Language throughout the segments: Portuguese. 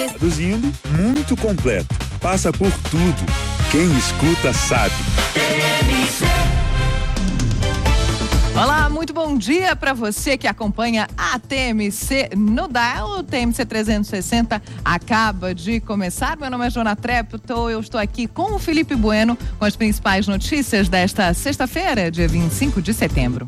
Traduzindo, muito completo. Passa por tudo. Quem escuta sabe. Olá, muito bom dia para você que acompanha a TMC no Dial. O TMC 360 acaba de começar. Meu nome é Joana Trepto, eu estou aqui com o Felipe Bueno com as principais notícias desta sexta-feira, dia 25 de setembro.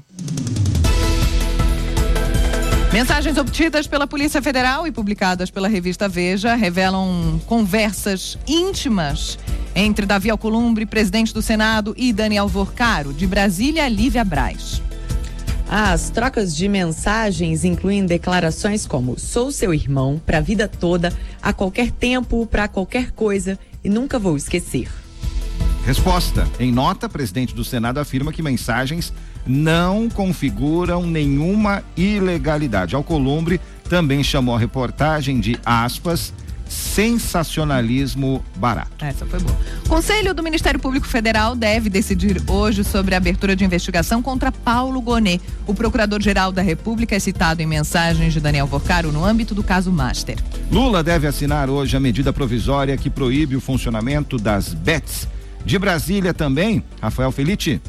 Mensagens obtidas pela Polícia Federal e publicadas pela revista Veja revelam conversas íntimas entre Davi Alcolumbre, presidente do Senado, e Daniel Vorcaro, de Brasília, Lívia Braz. As trocas de mensagens incluem declarações como: sou seu irmão para a vida toda, a qualquer tempo, para qualquer coisa e nunca vou esquecer. Resposta. Em nota, o presidente do Senado afirma que mensagens não configuram nenhuma ilegalidade. Alcolumbre também chamou a reportagem de, aspas, sensacionalismo barato. Essa foi boa. O Conselho do Ministério Público Federal deve decidir hoje sobre a abertura de investigação contra Paulo Gonet. O procurador-geral da República é citado em mensagens de Daniel Vorcaro no âmbito do caso Master. Lula deve assinar hoje a medida provisória que proíbe o funcionamento das bets. De Brasília também, Rafael Felitti.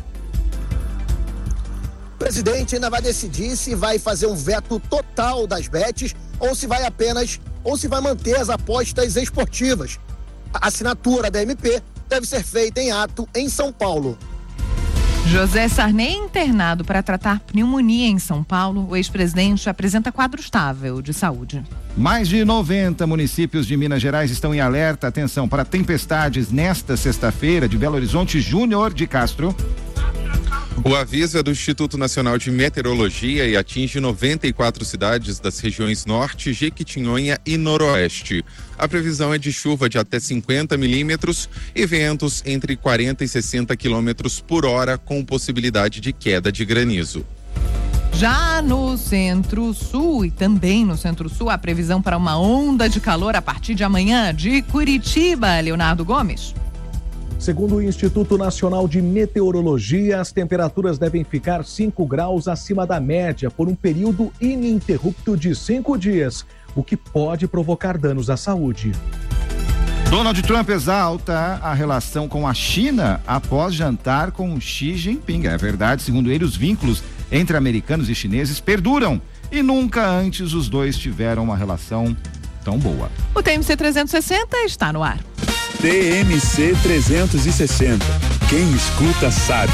O presidente ainda vai decidir se vai fazer um veto total das bets ou se vai manter as apostas esportivas. A assinatura da MP deve ser feita em ato em São Paulo. José Sarney, internado para tratar pneumonia em São Paulo, o ex-presidente apresenta quadro estável de saúde. Mais de 90 municípios de Minas Gerais estão em alerta, atenção, para tempestades nesta sexta-feira. De Belo Horizonte, Júnior de Castro. O aviso é do Instituto Nacional de Meteorologia e atinge 94 cidades das regiões Norte, Jequitinhonha e Noroeste. A previsão é de chuva de até 50 milímetros e ventos entre 40 e 60 quilômetros por hora, com possibilidade de queda de granizo. Já no Centro-Sul e também no Centro-Sul, a previsão para uma onda de calor a partir de amanhã. De Curitiba, Leonardo Gomes. Segundo o Instituto Nacional de Meteorologia, as temperaturas devem ficar 5 graus acima da média por um período ininterrupto de 5 dias, o que pode provocar danos à saúde. Donald Trump exalta a relação com a China após jantar com Xi Jinping. É verdade, segundo ele, os vínculos entre americanos e chineses perduram e nunca antes os dois tiveram uma relação tão boa. O TMC 360 está no ar. TMC 360. Quem escuta sabe.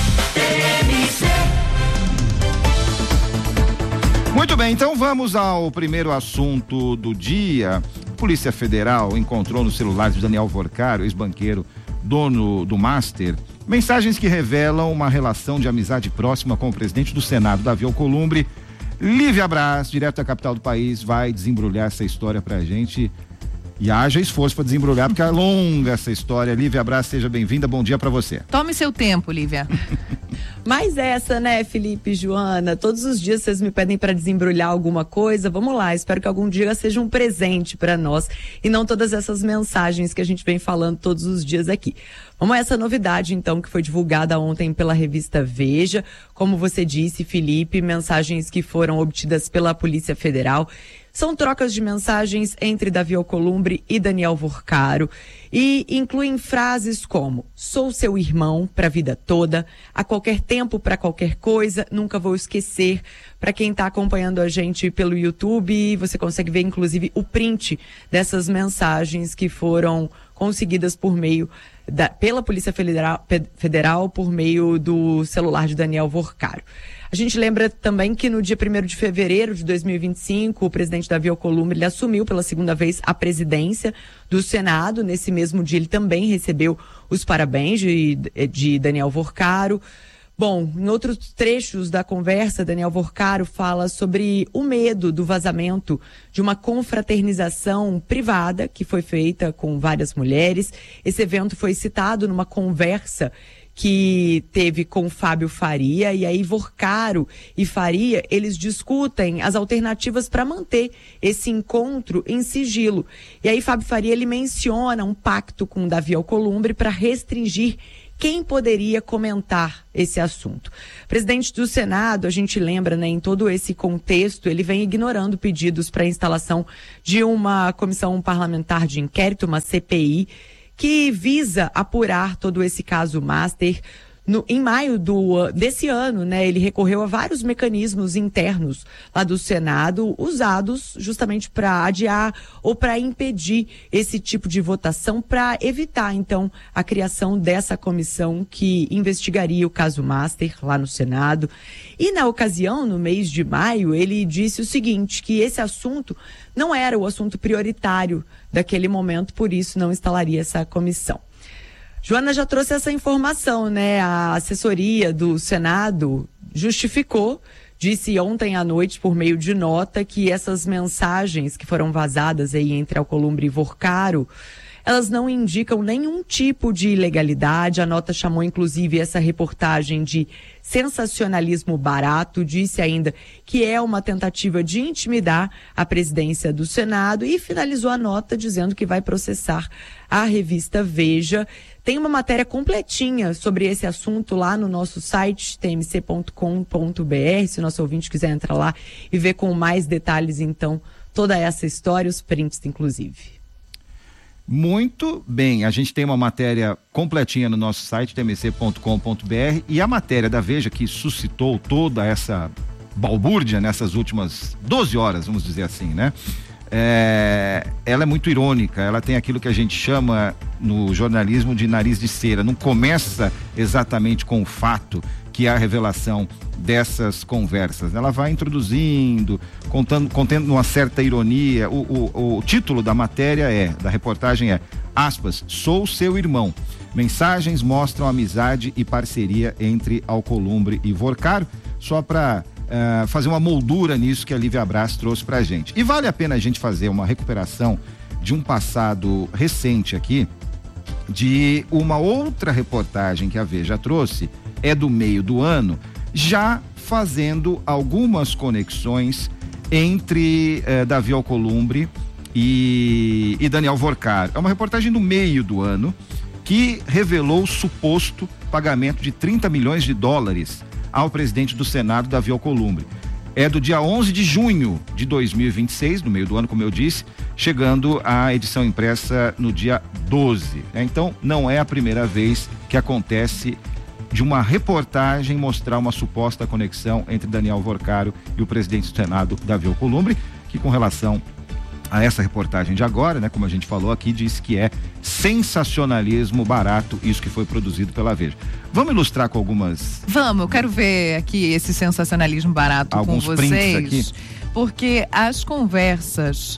Muito bem, então vamos ao primeiro assunto do dia. A Polícia Federal encontrou no celular de Daniel Vorcaro, ex-banqueiro, dono do Master, mensagens que revelam uma relação de amizade próxima com o presidente do Senado, Davi Alcolumbre. Lívia Braz, direto da capital do país, vai desembrulhar essa história pra gente. E haja esforço para desembrulhar, porque é longa essa história. Lívia Braz, seja bem-vinda, bom dia para você. Tome seu tempo, Lívia. Mas essa, né, Felipe e Joana, todos os dias vocês me pedem para desembrulhar alguma coisa, vamos lá, espero que algum dia seja um presente para nós e não todas essas mensagens que a gente vem falando todos os dias aqui. Vamos a essa novidade, então, que foi divulgada ontem pela revista Veja. Como você disse, Felipe, mensagens que foram obtidas pela Polícia Federal. São trocas de mensagens entre Davi Alcolumbre e Daniel Vorcaro e incluem frases como: sou seu irmão para a vida toda, a qualquer tempo, para qualquer coisa, nunca vou esquecer. Para quem está acompanhando a gente pelo YouTube, você consegue ver inclusive o print dessas mensagens que foram conseguidas por meio pela Polícia Federal por meio do celular de Daniel Vorcaro. A gente lembra também que no dia 1º de fevereiro de 2025, o presidente Davi Alcolumbre, ele assumiu pela segunda vez a presidência do Senado. Nesse mesmo dia, ele também recebeu os parabéns de Daniel Vorcaro. Bom, em outros trechos da conversa, Daniel Vorcaro fala sobre o medo do vazamento de uma confraternização privada que foi feita com várias mulheres. Esse evento foi citado numa conversa que teve com Fábio Faria, e aí Vorcaro e Faria, eles discutem as alternativas para manter esse encontro em sigilo. E aí Fábio Faria, ele menciona um pacto com Davi Alcolumbre para restringir quem poderia comentar esse assunto. O presidente do Senado, a gente lembra, né, em todo esse contexto, ele vem ignorando pedidos para a instalação de uma comissão parlamentar de inquérito, uma CPI, que visa apurar todo esse caso Master. Em maio desse ano, né, ele recorreu a vários mecanismos internos lá do Senado, usados justamente para adiar ou para impedir esse tipo de votação, para evitar, então, a criação dessa comissão que investigaria o caso Master lá no Senado. E, na ocasião, no mês de maio, ele disse o seguinte, que esse assunto não era o assunto prioritário daquele momento, por isso não instalaria essa comissão. Joana já trouxe essa informação, né? A assessoria do Senado justificou, disse ontem à noite por meio de nota que essas mensagens que foram vazadas aí entre Alcolumbre e Vorcaro, elas não indicam nenhum tipo de ilegalidade. A nota chamou inclusive essa reportagem de sensacionalismo barato, disse ainda que é uma tentativa de intimidar a presidência do Senado e finalizou a nota dizendo que vai processar a revista Veja. Tem uma matéria completinha sobre esse assunto lá no nosso site, tmc.com.br, se o nosso ouvinte quiser entrar lá e ver com mais detalhes, então, toda essa história, os prints, inclusive. Muito bem, a gente tem uma matéria completinha no nosso site, tmc.com.br, e a matéria da Veja, que suscitou toda essa balbúrdia nessas últimas 12 horas, vamos dizer assim, né? Ela é muito irônica, ela tem aquilo que a gente chama no jornalismo de nariz de cera, não começa exatamente com o fato que é a revelação dessas conversas, ela vai introduzindo, contendo uma certa ironia. O título da matéria da reportagem aspas, sou seu irmão, mensagens mostram amizade e parceria entre Alcolumbre e Vorcaro, só para fazer uma moldura nisso que a Lívia Abraz trouxe pra gente. E vale a pena a gente fazer uma recuperação de um passado recente aqui, de uma outra reportagem que a Veja trouxe, do meio do ano, já fazendo algumas conexões entre Davi Alcolumbre e Daniel Vorcaro. É uma reportagem do meio do ano que revelou o suposto pagamento de 30 milhões de dólares ao presidente do Senado, Davi Alcolumbre. É do dia 11 de junho de 2026, no meio do ano, como eu disse, chegando à edição impressa no dia 12. Então, não é a primeira vez que acontece de uma reportagem mostrar uma suposta conexão entre Daniel Vorcaro e o presidente do Senado, Davi Alcolumbre, que com relação a essa reportagem de agora, né, como a gente falou aqui, disse que é sensacionalismo barato, isso que foi produzido pela Veja. Vamos ilustrar com algumas... Vamos, eu quero ver aqui esse sensacionalismo barato alguns com vocês. Prints aqui. Porque as conversas,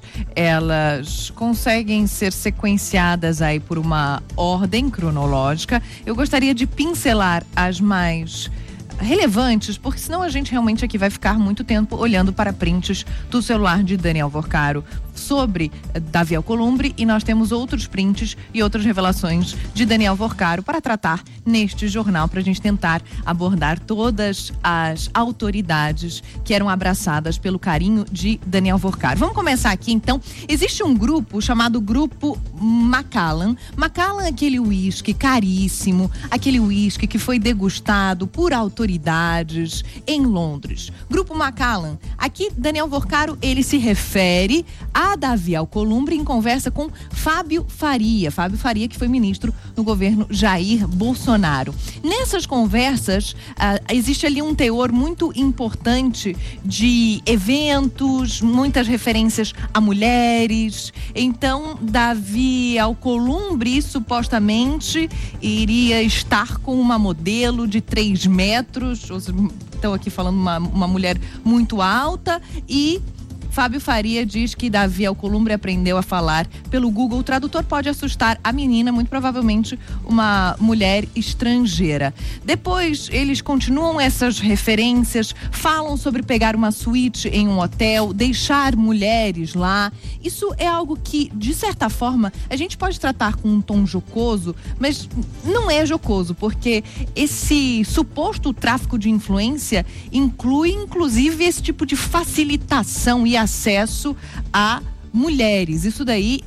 elas conseguem ser sequenciadas aí por uma ordem cronológica. Eu gostaria de pincelar as mais relevantes, porque senão a gente realmente aqui vai ficar muito tempo olhando para prints do celular de Daniel Vorcaro sobre Davi Alcolumbre, e nós temos outros prints e outras revelações de Daniel Vorcaro para tratar neste jornal, para a gente tentar abordar todas as autoridades que eram abraçadas pelo carinho de Daniel Vorcaro. Vamos começar aqui então. Existe um grupo chamado Grupo Macallan. Macallan é aquele uísque caríssimo, aquele uísque que foi degustado por autoridades em Londres. Grupo Macallan. Aqui Daniel Vorcaro, ele se refere a Davi Alcolumbre em conversa com Fábio Faria. Fábio Faria, que foi ministro no governo Jair Bolsonaro. Nessas conversas, existe ali um teor muito importante de eventos, muitas referências a mulheres. Então, Davi Alcolumbre supostamente iria estar com uma modelo de 3 metros, estou aqui falando uma mulher muito alta, e Fábio Faria diz que Davi Alcolumbre aprendeu a falar pelo Google. O tradutor pode assustar a menina, muito provavelmente uma mulher estrangeira. Depois, eles continuam essas referências, falam sobre pegar uma suíte em um hotel, deixar mulheres lá. Isso é algo que, de certa forma, a gente pode tratar com um tom jocoso, mas não é jocoso, porque esse suposto tráfico de influência inclui, inclusive, esse tipo de facilitação e acesso a mulheres. Isso daí é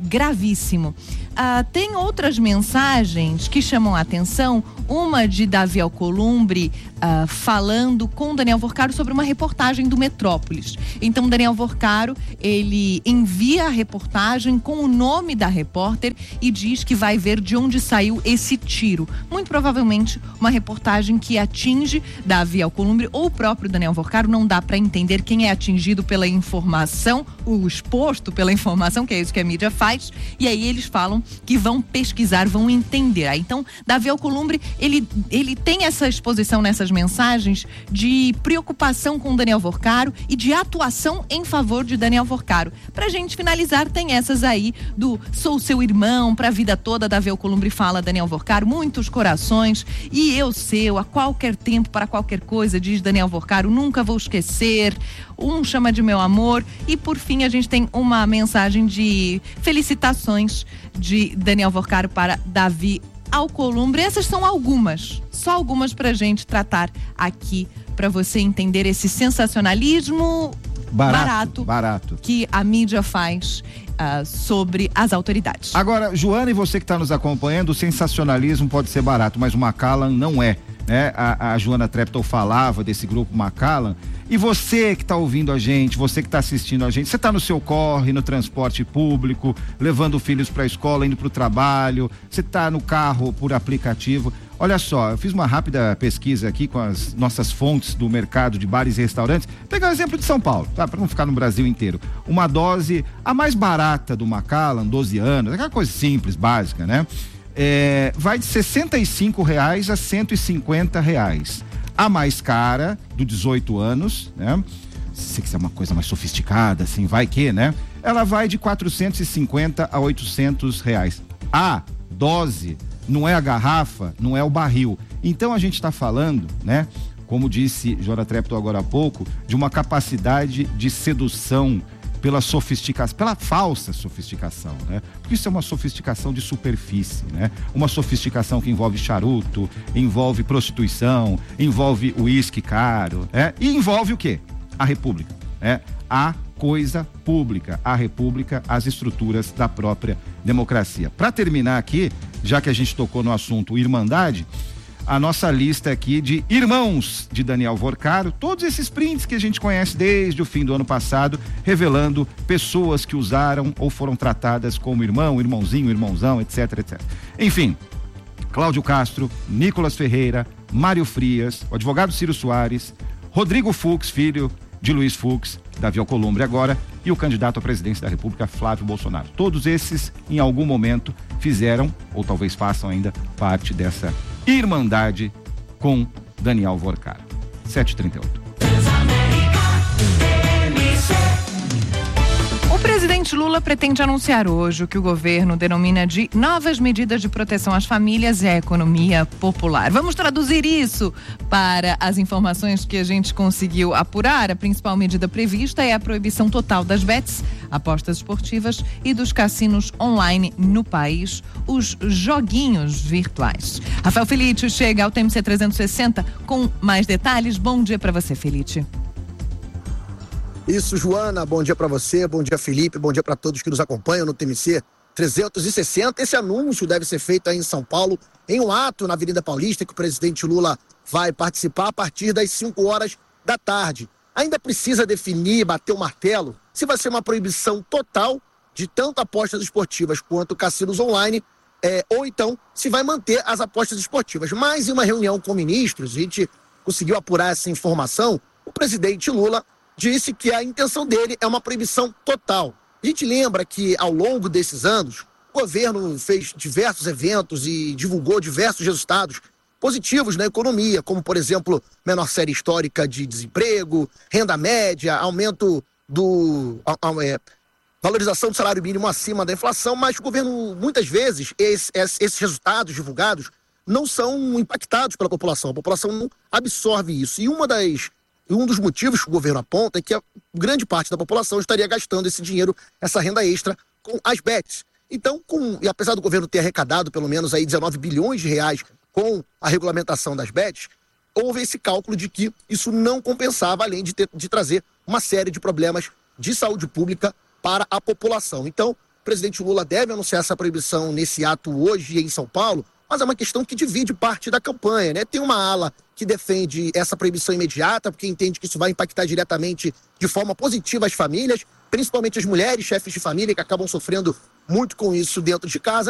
gravíssimo. Tem outras mensagens que chamam a atenção, uma de Davi Alcolumbre falando com Daniel Vorcaro sobre uma reportagem do Metrópolis. Então Daniel Vorcaro, ele envia a reportagem com o nome da repórter e diz que vai ver de onde saiu esse tiro. Muito provavelmente uma reportagem que atinge Davi Alcolumbre ou o próprio Daniel Vorcaro. Não dá para entender quem é atingido pela informação, o exposto pela informação, que é isso que a mídia faz, e aí eles falam que vão pesquisar, vão entender. Então, Davi Alcolumbre, ele tem essa exposição nessas mensagens de preocupação com Daniel Vorcaro e de atuação em favor de Daniel Vorcaro. Pra gente finalizar, tem essas aí do sou seu irmão pra vida toda, Davi Alcolumbre fala Daniel Vorcaro, muitos corações e eu seu, a qualquer tempo, para qualquer coisa, diz Daniel Vorcaro, nunca vou esquecer, um chama de meu amor. E por fim a gente tem uma mensagem de felicitações de Daniel Vorcaro para Davi Alcolumbre. Essas são algumas, só algumas pra gente tratar aqui, pra você entender esse sensacionalismo barato que a mídia faz sobre as autoridades. Agora, Joana, e você que está nos acompanhando, o sensacionalismo pode ser barato, mas o Macallan não é. Né? A Joana Treptow falava desse grupo Macallan. E você que está ouvindo a gente, você que está assistindo a gente, você está no seu corre, no transporte público, levando filhos para a escola, indo para o trabalho, você está no carro por aplicativo. Olha só, eu fiz uma rápida pesquisa aqui com as nossas fontes do mercado de bares e restaurantes. Vou pegar o exemplo de São Paulo, tá? Para não ficar no Brasil inteiro. Uma dose, a mais barata do Macallan, 12 anos, aquela coisa simples, básica, né? Vai de R$65 a R$150. A mais cara, do 18 anos, né? Se quiser uma coisa mais sofisticada, assim, vai que, né? Ela vai de R$450 a R$800. A dose não é a garrafa, não é o barril. Então a gente está falando, né? Como disse Joana Treptow agora há pouco, de uma capacidade de sedução pela sofisticação, pela falsa sofisticação, né? Porque isso é uma sofisticação de superfície, né? Uma sofisticação que envolve charuto, envolve prostituição, envolve uísque caro, né? E envolve o quê? A república, né? A coisa pública, a república, as estruturas da própria democracia. Para terminar aqui, já que a gente tocou no assunto Irmandade, a nossa lista aqui de irmãos de Daniel Vorcaro, todos esses prints que a gente conhece desde o fim do ano passado, revelando pessoas que usaram ou foram tratadas como irmão, irmãozinho, irmãozão, etc, etc. Enfim, Cláudio Castro, Nicolas Ferreira, Mário Frias, o advogado Ciro Soares, Rodrigo Fux, filho de Luiz Fux, Davi Alcolumbre agora, e o candidato à presidência da República, Flávio Bolsonaro. Todos esses, em algum momento, fizeram, ou talvez façam ainda, parte dessa irmandade com Daniel Vorcaro. 7h38. O presidente Lula pretende anunciar hoje o que o governo denomina de novas medidas de proteção às famílias e à economia popular. Vamos traduzir isso para as informações que a gente conseguiu apurar. A principal medida prevista é a proibição total das bets, apostas esportivas e dos cassinos online no país, os joguinhos virtuais. Rafael Felite chega ao TMC 360 com mais detalhes. Bom dia para você, Felite. Isso, Joana, bom dia para você, bom dia, Felipe, bom dia para todos que nos acompanham no TMC 360. Esse anúncio deve ser feito aí em São Paulo, em um ato na Avenida Paulista, que o presidente Lula vai participar a partir das 5 horas da tarde. Ainda precisa definir, bater o martelo, se vai ser uma proibição total de tanto apostas esportivas quanto cassinos online, ou então se vai manter as apostas esportivas. Mas em uma reunião com ministros, a gente conseguiu apurar essa informação, o presidente Lula disse que a intenção dele é uma proibição total. A gente lembra que ao longo desses anos, o governo fez diversos eventos e divulgou diversos resultados positivos na economia, como por exemplo, menor série histórica de desemprego, renda média, aumento valorização do salário mínimo acima da inflação, mas o governo, muitas vezes, esses resultados divulgados não são impactados pela população. A população não absorve isso. E um dos motivos que o governo aponta é que a grande parte da população estaria gastando esse dinheiro, essa renda extra, com as bets. Então, e apesar do governo ter arrecadado pelo menos aí 19 bilhões de reais com a regulamentação das bets, houve esse cálculo de que isso não compensava, além de trazer uma série de problemas de saúde pública para a população. Então, O presidente Lula deve anunciar essa proibição nesse ato hoje em São Paulo, mas é uma questão que divide parte da campanha, né? Tem uma ala que defende essa proibição imediata, porque entende que isso vai impactar diretamente, de forma positiva, as famílias, principalmente as mulheres, chefes de família, que acabam sofrendo muito com isso dentro de casa.